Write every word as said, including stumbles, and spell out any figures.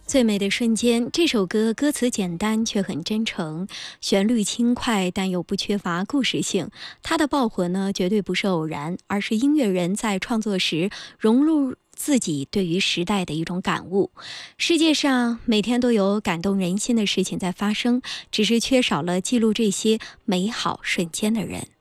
最美的瞬间，这首歌歌词简单却很真诚，旋律轻快但又不缺乏故事性。它的爆火呢，绝对不是偶然，而是音乐人在创作时融入自己对于时代的一种感悟。世界上每天都有感动人心的事情在发生，只是缺少了记录这些美好瞬间的人。